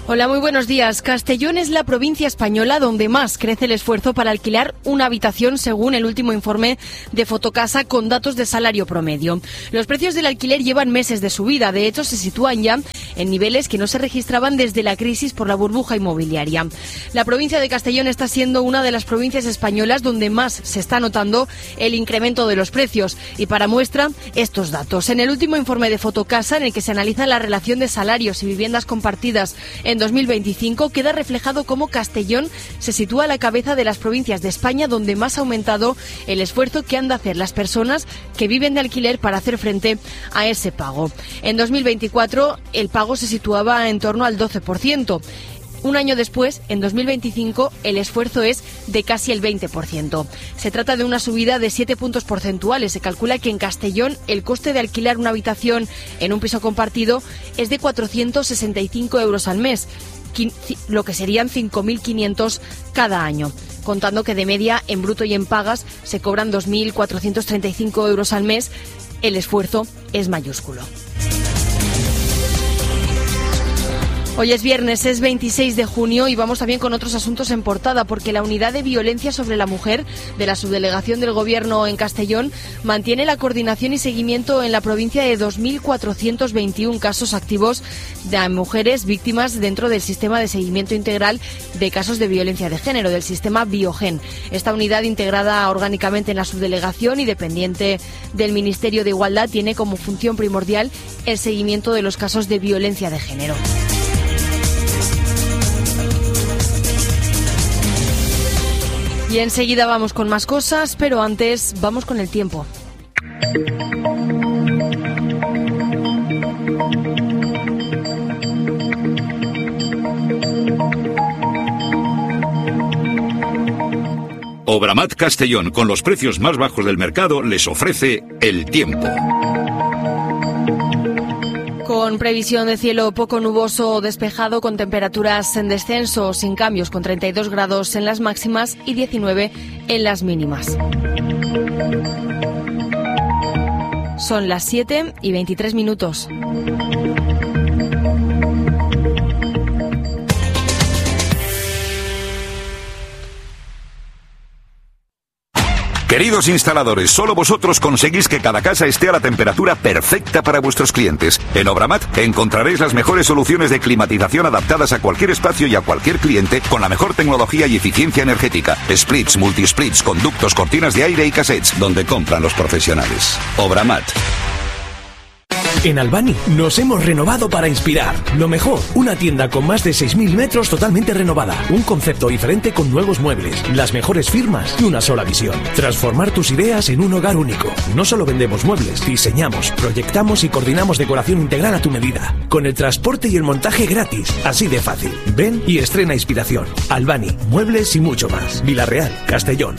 Hola, muy buenos días. Castellón es la provincia española donde más crece el esfuerzo para alquilar una habitación según el último informe de Fotocasa con datos de salario promedio. Los precios del alquiler llevan meses de subida. De hecho, se sitúan ya en niveles que no se registraban desde la crisis por la burbuja inmobiliaria. La provincia de Castellón está siendo una de las provincias españolas donde más se está notando el incremento de los precios. Y para muestra, estos datos. En el último informe de Fotocasa, en el que se analiza la relación de salarios y viviendas compartidas en 2025, queda reflejado cómo Castellón se sitúa a la cabeza de las provincias de España donde más ha aumentado el esfuerzo que han de hacer las personas que viven de alquiler para hacer frente a ese pago. En 2024 el pago se situaba en torno al 12%. Un año después, en 2025, el esfuerzo es de casi el 20%. Se trata de una subida de 7 puntos porcentuales. Se calcula que en Castellón el coste de alquilar una habitación en un piso compartido es de 465 euros al mes, lo que serían 5.500 cada año. Contando que de media, en bruto y en pagas, se cobran 2.435 euros al mes, el esfuerzo es mayúsculo. Hoy es viernes, es 26 de junio y vamos también con otros asuntos en portada porque la Unidad de Violencia sobre la Mujer de la Subdelegación del Gobierno en Castellón mantiene la coordinación y seguimiento en la provincia de 2.421 casos activos de mujeres víctimas dentro del sistema de seguimiento integral de casos de violencia de género, del sistema Biogen. Esta unidad, integrada orgánicamente en la subdelegación y dependiente del Ministerio de Igualdad, tiene como función primordial el seguimiento de los casos de violencia de género. Y enseguida vamos con más cosas, pero antes vamos con el tiempo. Obramat Castellón, con los precios más bajos del mercado, les ofrece el tiempo. Con previsión de cielo poco nuboso o despejado, con temperaturas en descenso, sin cambios, con 32 grados en las máximas y 19 en las mínimas. Son las 7:23. Queridos instaladores, solo vosotros conseguís que cada casa esté a la temperatura perfecta para vuestros clientes. En Obramat encontraréis las mejores soluciones de climatización adaptadas a cualquier espacio y a cualquier cliente con la mejor tecnología y eficiencia energética. Splits, multisplits, conductos, cortinas de aire y cassettes, donde compran los profesionales. Obramat. En Albany nos hemos renovado para inspirar. Lo mejor, una tienda con más de 6.000 metros totalmente renovada. Un concepto diferente con nuevos muebles, las mejores firmas y una sola visión. Transformar tus ideas en un hogar único. No solo vendemos muebles, diseñamos, proyectamos y coordinamos decoración integral a tu medida. Con el transporte y el montaje gratis. Así de fácil. Ven y estrena inspiración. Albany, muebles y mucho más. Vilarreal, Castellón.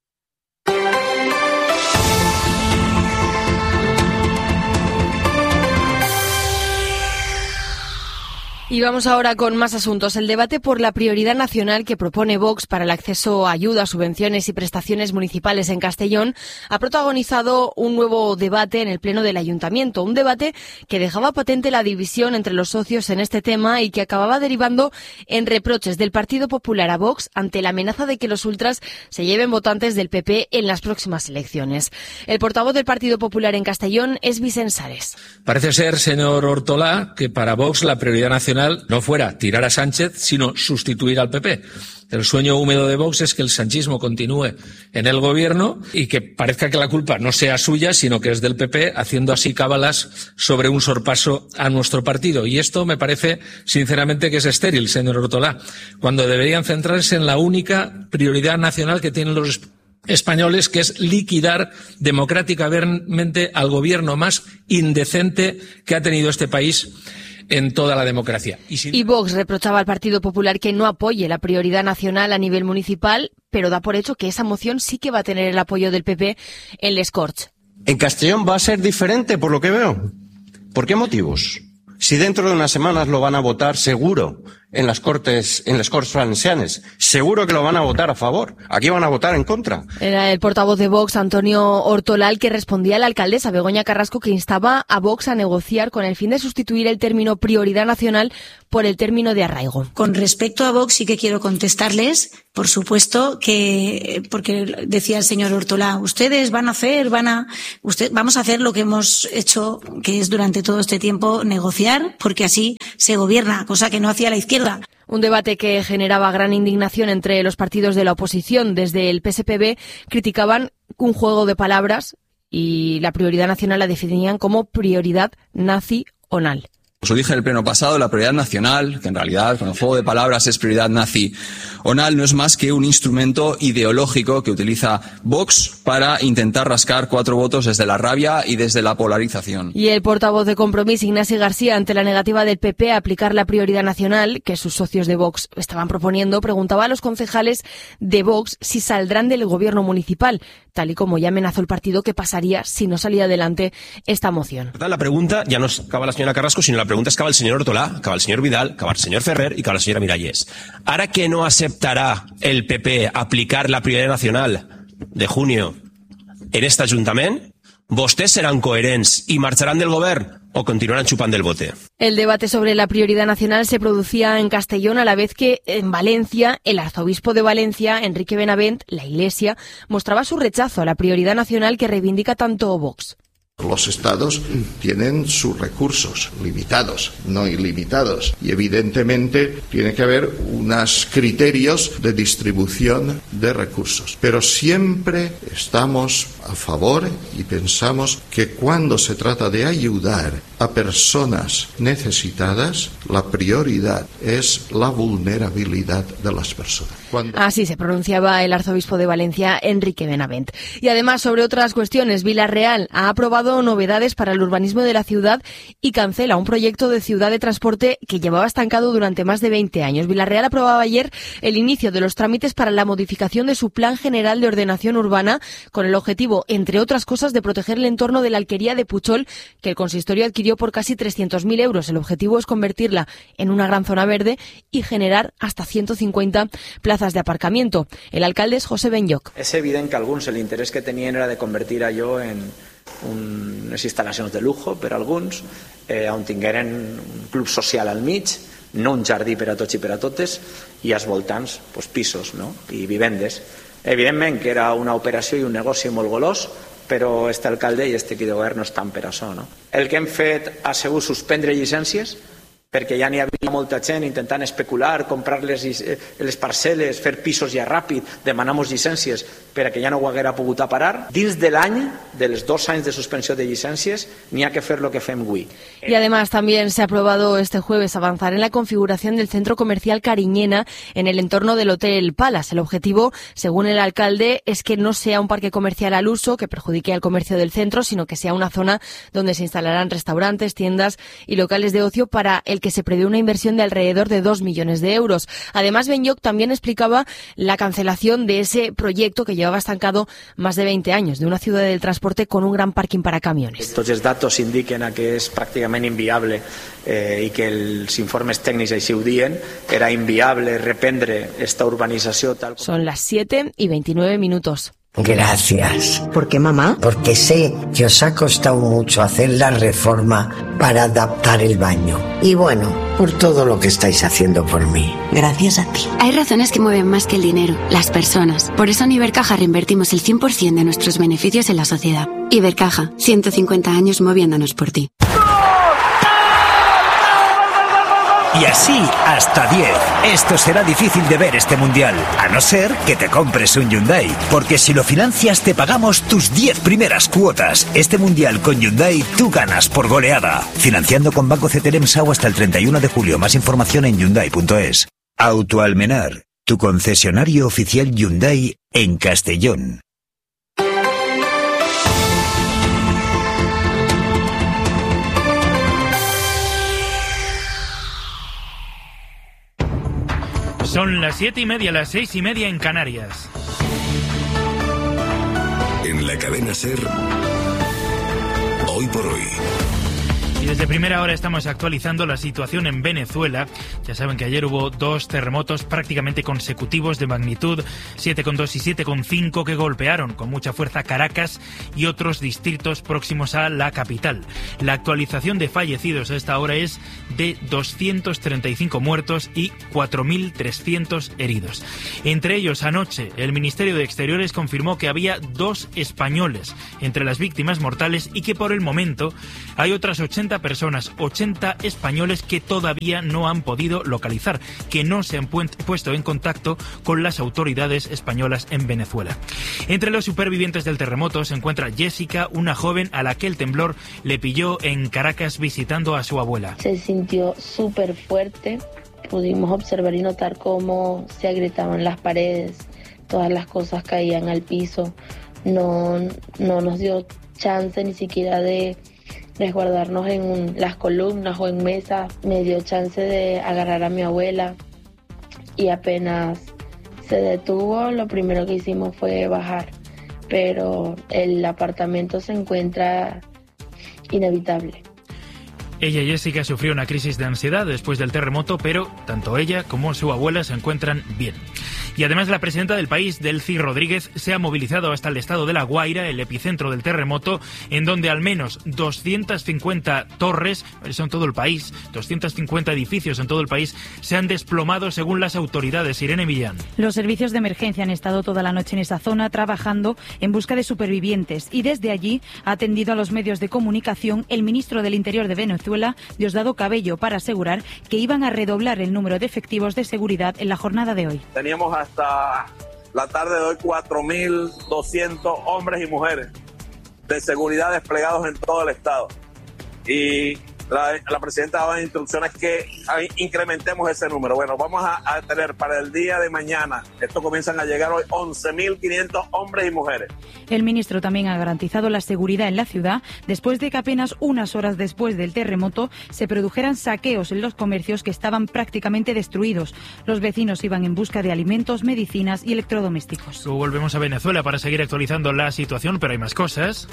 Y vamos ahora con más asuntos. El debate por la prioridad nacional que propone Vox para el acceso a ayudas, subvenciones y prestaciones municipales en Castellón ha protagonizado un nuevo debate en el Pleno del Ayuntamiento. Un debate que dejaba patente la división entre los socios en este tema y que acababa derivando en reproches del Partido Popular a Vox ante la amenaza de que los ultras se lleven votantes del PP en las próximas elecciones. El portavoz del Partido Popular en Castellón es Vicent Sares. Parece ser, señor Hortolà, que para Vox la prioridad nacional no fuera tirar a Sánchez, sino sustituir al PP. El sueño húmedo de Vox es que el sanchismo continúe en el gobierno y que parezca que la culpa no sea suya, sino que es del PP, haciendo así cábalas sobre un sorpaso a nuestro partido. Y esto me parece, sinceramente, que es estéril, señor Hortolà, cuando deberían centrarse en la única prioridad nacional que tienen los españoles, que es liquidar democráticamente al gobierno más indecente que ha tenido este país en toda la democracia. Y Vox reprochaba al Partido Popular que no apoye la prioridad nacional a nivel municipal, pero da por hecho que esa moción sí que va a tener el apoyo del PP en Les Corts. En Castellón va a ser diferente, por lo que veo. ¿Por qué motivos? Si dentro de unas semanas lo van a votar seguro en las Cortes Valencianes. Seguro que lo van a votar a favor. Aquí van a votar en contra. Era el portavoz de Vox, Antonio Ortolal, que respondía a la alcaldesa Begoña Carrasco, que instaba a Vox a negociar con el fin de sustituir el término prioridad nacional por el término de arraigo. Con respecto a Vox sí que quiero contestarles, por supuesto, porque decía el señor Ortolá, vamos a hacer lo que hemos hecho, que es durante todo este tiempo negociar, porque así se gobierna, cosa que no hacía la izquierda. Un debate que generaba gran indignación entre los partidos de la oposición. Desde el PSPB criticaban un juego de palabras y la prioridad nacional la definían como prioridad nacional. Os lo dije en el pleno pasado, la prioridad nacional, que en realidad con el juego de palabras es prioridad nacional, no es más que un instrumento ideológico que utiliza Vox para intentar rascar 4 votos desde la rabia y desde la polarización. Y el portavoz de Compromís, Ignasi García, ante la negativa del PP a aplicar la prioridad nacional que sus socios de Vox estaban proponiendo, preguntaba a los concejales de Vox si saldrán del gobierno municipal, tal y como ya amenazó el partido que pasaría si no salía adelante esta moción. La pregunta ya no acaba la señora Carrasco, sino la pregunta es acaba el señor Ortolá, acaba el señor Vidal, acaba el señor Ferrer y acaba la señora Miralles. Ahora que no aceptará el PP aplicar la prioridad nacional de junio en este Ajuntament, ¿vostès seran coherents y marcharán del govern o continuarán chupando el bote? El debate sobre la prioridad nacional se producía en Castellón a la vez que en Valencia el arzobispo de Valencia, Enrique Benavent, la Iglesia, mostraba su rechazo a la prioridad nacional que reivindica tanto Vox. Los estados tienen sus recursos limitados, no ilimitados, y evidentemente tiene que haber unos criterios de distribución de recursos. Pero siempre estamos a favor y pensamos que cuando se trata de ayudar a personas necesitadas, la prioridad es la vulnerabilidad de las personas. Así se pronunciaba el arzobispo de Valencia, Enrique Benavent. Y además, sobre otras cuestiones, Vila-real ha aprobado novedades para el urbanismo de la ciudad y cancela un proyecto de ciudad de transporte que llevaba estancado durante más de 20 años. Vila-real aprobaba ayer el inicio de los trámites para la modificación de su Plan General de Ordenación Urbana con el objetivo, entre otras cosas, de proteger el entorno de la alquería de Puchol, que el consistorio adquirió por casi 300.000 euros. El objetivo es convertirla en una gran zona verde y generar hasta 150 plazas de aparcamiento. El alcalde es José Benlloch. És evident que alguns l'interès que tenien era de convertir allò en unes instal·lacions de lujo per a alguns, on tingueren un club social al mig, no un jardí per a tots i per a totes, i als voltants pisos, no? I vivendes. Evidentment que era una operació i un negoci molt golós, però este alcalde i este equip de govern no estan per això, no? El que hem fet ha sigut suspendre llicències, perquè ja n'hi havia molta gent intentant especular, comprar les parcel·les, fer pisos ja ràpid, demanar-nos llicències perquè ja no ho haguera pogut parar. Dins de l'any, dels 2 anys de suspensió de llicències, n'hi ha que fer lo que fem avui. Y además también se ha aprobado este jueves avanzar en la configuración del centro comercial Cariñena en el entorno del Hotel Palace. El objetivo, según el alcalde, es que no sea un parque comercial al uso que perjudique al comercio del centro, sino que sea una zona donde se instalarán restaurantes, tiendas y locales de ocio para el que se prevé una inversión de alrededor de 2 millones de euros. Además, Benlloch también explicaba la cancelación de ese proyecto que llevaba estancado más de 20 años, de una ciudad del transporte con un gran parking para camiones. Tots els datos indiquen que és pràcticament inviable i que els informes tècnics així ho diuen, era inviable reprendre esta urbanització tal com... Son las 7:29. Gracias. ¿Por qué, mamá? Porque sé que os ha costado mucho hacer la reforma para adaptar el baño. Y bueno, por todo lo que estáis haciendo por mí. Gracias a ti. Hay razones que mueven más que el dinero, las personas. Por eso en Ibercaja reinvertimos el 100% de nuestros beneficios en la sociedad. Ibercaja, 150 años moviéndonos por ti. Y así hasta 10. Esto será difícil de ver este mundial, a no ser que te compres un Hyundai. Porque si lo financias te pagamos tus 10 primeras cuotas. Este mundial con Hyundai tú ganas por goleada. Financiando con Banco CTLM SAU hasta el 31 de julio. Más información en Hyundai.es. Autoalmenar, tu concesionario oficial Hyundai en Castellón. Son las 7:30, las 6:30 en Canarias. En la cadena SER, Hoy por Hoy. Y desde primera hora estamos actualizando la situación en Venezuela. Ya saben que ayer hubo 2 terremotos prácticamente consecutivos de magnitud 7,2 y 7,5 que golpearon con mucha fuerza Caracas y otros distritos próximos a la capital. La actualización de fallecidos a esta hora es de 235 muertos y 4.300 heridos. Entre ellos, anoche, el Ministerio de Exteriores confirmó que había 2 españoles entre las víctimas mortales y que por el momento hay otras 80 personas, 80 españoles que todavía no han podido localizar, que no se han puesto en contacto con las autoridades españolas en Venezuela. Entre los supervivientes del terremoto se encuentra Jessica, una joven a la que el temblor le pilló en Caracas visitando a su abuela. Se sintió súper fuerte, pudimos observar y notar cómo se agrietaban las paredes, todas las cosas caían al piso, no nos dio chance ni siquiera de resguardarnos en las columnas o en mesas. Me dio chance de agarrar a mi abuela y apenas se detuvo, lo primero que hicimos fue bajar, pero el apartamento se encuentra inhabitable. Ella, Jessica, sufrió una crisis de ansiedad después del terremoto, pero tanto ella como su abuela se encuentran bien. Y además la presidenta del país, Delcy Rodríguez, se ha movilizado hasta el estado de La Guaira, el epicentro del terremoto, en donde al menos 250 torres, eso en todo el país, 250 edificios en todo el país, se han desplomado según las autoridades. Irene Millán. Los servicios de emergencia han estado toda la noche en esa zona trabajando en busca de supervivientes y desde allí ha atendido a los medios de comunicación el ministro del Interior de Venezuela, Diosdado Cabello, para asegurar que iban a redoblar el número de efectivos de seguridad en la jornada de hoy. Teníamos hasta la tarde de hoy 4.200 hombres y mujeres de seguridad desplegados en todo el estado. Y la presidenta daba instrucciones que incrementemos ese número. Bueno, vamos a tener para el día de mañana, esto comienzan a llegar hoy, 11.500 hombres y mujeres. El ministro también ha garantizado la seguridad en la ciudad después de que apenas unas horas después del terremoto se produjeran saqueos en los comercios que estaban prácticamente destruidos. Los vecinos iban en busca de alimentos, medicinas y electrodomésticos. Luego volvemos a Venezuela para seguir actualizando la situación, pero hay más cosas.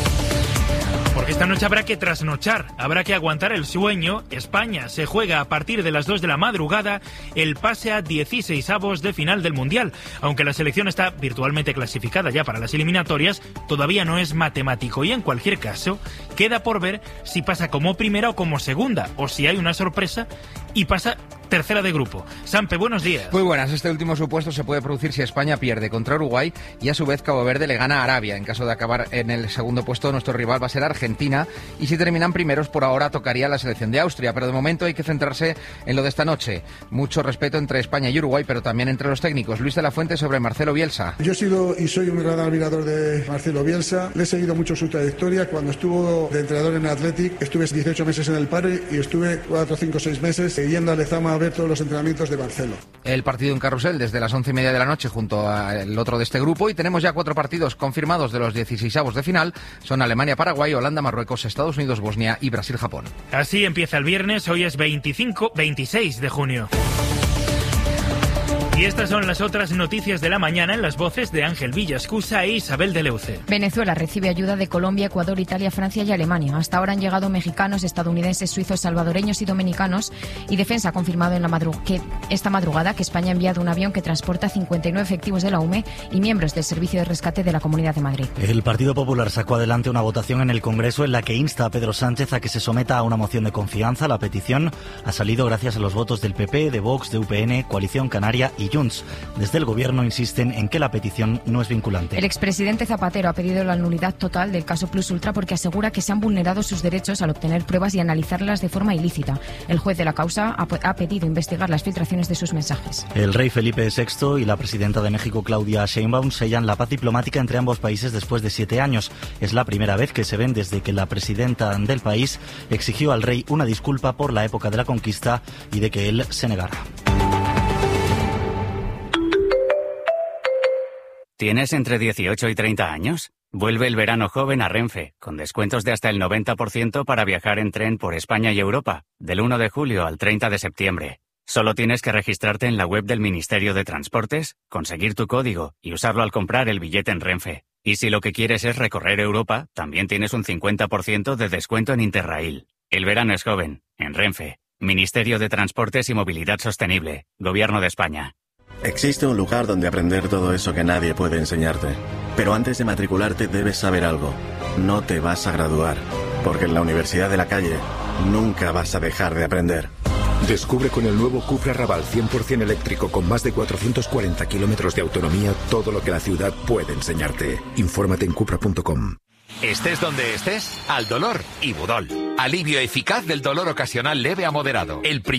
Porque esta noche habrá que trasnochar, habrá que aguantar el sueño. España se juega a partir de las 2 de la madrugada el pase a 16avos de final del Mundial. Aunque la selección está virtualmente clasificada ya para las eliminatorias, todavía no es matemático y en cualquier caso queda por ver si pasa como primera o como segunda, o si hay una sorpresa y pasa tercera de grupo. Sampe, buenos días. Muy buenas. Este último supuesto se puede producir si España pierde contra Uruguay y a su vez Cabo Verde le gana a Arabia. En caso de acabar en el segundo puesto, nuestro rival va a ser Argentina y si terminan primeros, por ahora tocaría la selección de Austria. Pero de momento hay que centrarse en lo de esta noche. Mucho respeto entre España y Uruguay, pero también entre los técnicos. Luis de la Fuente sobre Marcelo Bielsa. Yo he sido y soy un gran admirador de Marcelo Bielsa. Le he seguido mucho su trayectoria. Cuando estuvo de entrenador en Athletic, estuve 18 meses en el Padre y estuve 4, 5, 6 meses yendo a Lezama a ver todos los entrenamientos de Marcelo. El partido en Carrusel desde las 11:30 de la noche junto al otro de este grupo y tenemos ya 4 partidos confirmados de los 16avos de final. Son Alemania, Paraguay, Holanda, Marruecos, Estados Unidos, Bosnia y Brasil, Japón. Así empieza el viernes, hoy es 26 de junio. Y estas son las otras noticias de la mañana en las voces de Ángel Villascusa e Isabel de Leuce. Venezuela recibe ayuda de Colombia, Ecuador, Italia, Francia y Alemania. Hasta ahora han llegado mexicanos, estadounidenses, suizos, salvadoreños y dominicanos. Y Defensa ha confirmado esta madrugada que España ha enviado un avión que transporta 59 efectivos de la UME y miembros del Servicio de Rescate de la Comunidad de Madrid. El Partido Popular sacó adelante una votación en el Congreso en la que insta a Pedro Sánchez a que se someta a una moción de confianza. La petición ha salido gracias a los votos del PP, de Vox, de UPN, Coalición Canaria y Junts. Desde el Gobierno insisten en que la petición no es vinculante. El expresidente Zapatero ha pedido la nulidad total del caso Plus Ultra porque asegura que se han vulnerado sus derechos al obtener pruebas y analizarlas de forma ilícita. El juez de la causa ha pedido investigar las filtraciones de sus mensajes. El rey Felipe VI y la presidenta de México, Claudia Sheinbaum, sellan la paz diplomática entre ambos países después de 7 años. Es la primera vez que se ven desde que la presidenta del país exigió al rey una disculpa por la época de la conquista y de que él se negara. ¿Tienes entre 18 y 30 años? Vuelve el verano joven a Renfe, con descuentos de hasta el 90% para viajar en tren por España y Europa, del 1 de julio al 30 de septiembre. Solo tienes que registrarte en la web del Ministerio de Transportes, conseguir tu código y usarlo al comprar el billete en Renfe. Y si lo que quieres es recorrer Europa, también tienes un 50% de descuento en Interrail. El verano es joven, en Renfe. Ministerio de Transportes y Movilidad Sostenible. Gobierno de España. Existe un lugar donde aprender todo eso que nadie puede enseñarte. Pero antes de matricularte debes saber algo. No te vas a graduar, porque en la Universidad de la Calle nunca vas a dejar de aprender. Descubre con el nuevo Cupra Raval 100% eléctrico con más de 440 kilómetros de autonomía todo lo que la ciudad puede enseñarte. Infórmate en cupra.com. Estés donde estés, al dolor, Ibudol. Alivio eficaz del dolor ocasional leve a moderado. El